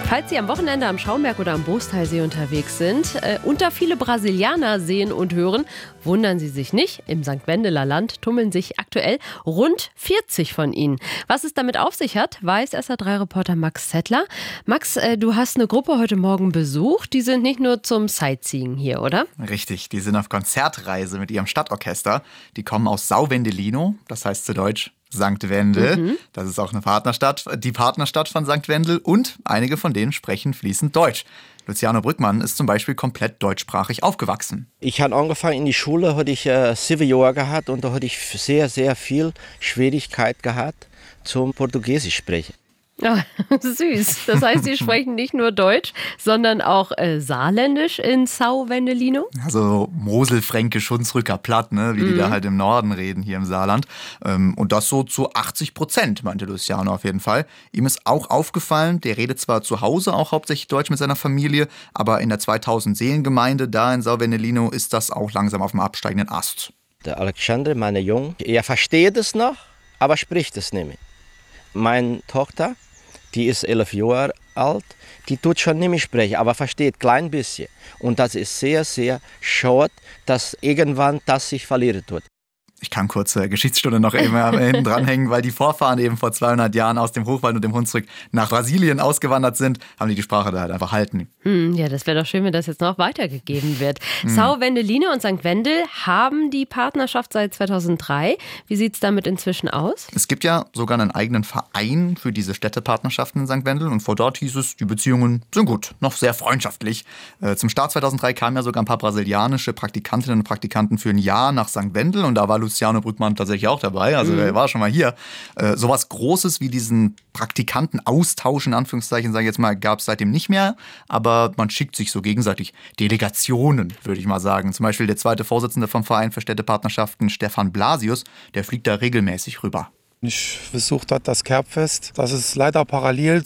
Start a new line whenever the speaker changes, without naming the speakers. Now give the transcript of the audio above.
Falls Sie am Wochenende am Schaumberg oder am Boostalsee unterwegs sind und da viele Brasilianer sehen und hören, wundern Sie sich nicht. Im St. Wendeler Land tummeln sich aktuell rund 40 von ihnen. Was es damit auf sich hat, weiß SR3-Reporter Max Zettler. Max, du hast eine Gruppe heute Morgen besucht. Die sind nicht nur zum Sightseeing hier, oder?
Richtig, die sind auf Konzertreise mit ihrem Stadtorchester. Die kommen aus São Vendelino, das heißt zu Deutsch St. Wendel. Das ist auch eine Partnerstadt, die Partnerstadt von St. Wendel, und einige von denen sprechen fließend Deutsch. Luciano Brückmann ist zum Beispiel komplett deutschsprachig aufgewachsen.
Ich habe angefangen in die Schule, hatte ich 7 Jahre gehabt und da hatte ich sehr, sehr viel Schwierigkeit gehabt zum Portugiesisch sprechen.
Ja, süß. Das heißt, Sie sprechen nicht nur Deutsch, sondern auch Saarländisch in São Vendelino?
Also Moselfränkisch, Hunsrücker Platt, ne, wie die da halt im Norden reden, hier im Saarland. Und das so zu 80%, meinte Luciano auf jeden Fall. Ihm ist auch aufgefallen, der redet zwar zu Hause auch hauptsächlich Deutsch mit seiner Familie, aber in der 2000-Seelengemeinde da in São Vendelino ist das auch langsam auf dem absteigenden Ast.
Der Alexander, meine Junge, er versteht es noch, aber spricht es nicht mehr. Meine Tochter, die ist 11 Jahre alt, die tut schon nicht mehr sprechen, aber versteht ein klein bisschen. Und das ist sehr, sehr schade, dass irgendwann das sich verlieren tut.
Ich kann kurze Geschichtsstunde noch eben hinten dranhängen, weil die Vorfahren eben vor 200 Jahren aus dem Hochwald und dem Hunsrück nach Brasilien ausgewandert sind, haben die Sprache da halt einfach halten.
Ja, das wäre doch schön, wenn das jetzt noch weitergegeben wird. São Vendelino und St. Wendel haben die Partnerschaft seit 2003. Wie sieht es damit inzwischen aus?
Es gibt ja sogar einen eigenen Verein für diese Städtepartnerschaften in St. Wendel, und vor dort hieß es, die Beziehungen sind gut, noch sehr freundschaftlich. Zum Start 2003 kamen ja sogar ein paar brasilianische Praktikantinnen und Praktikanten für ein Jahr nach St. Wendel, und da war Luciano Brückmann tatsächlich auch dabei, also er war schon mal hier. Sowas Großes wie diesen Praktikantenaustausch, in Anführungszeichen, sage ich jetzt mal, gab es seitdem nicht mehr, aber man schickt sich so gegenseitig Delegationen, würde ich mal sagen. Zum Beispiel der zweite Vorsitzende vom Verein für Städtepartnerschaften, Stefan Blasius, der fliegt da regelmäßig rüber.
Ich besuche dort das Kerbfest. Das ist leider parallel